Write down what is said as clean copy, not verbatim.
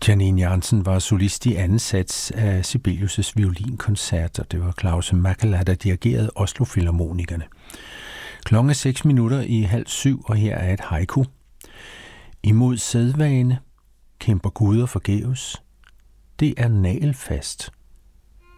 Janine Jansen var solist i anden sats af Sibelius' violinkoncert, og det var Claus Mäkelä, der dirigerede Oslo Filharmonikerne. Klokken er 6:06, og her er et haiku. Imod sædvane kæmper guder forgæves. Det er nagelfast.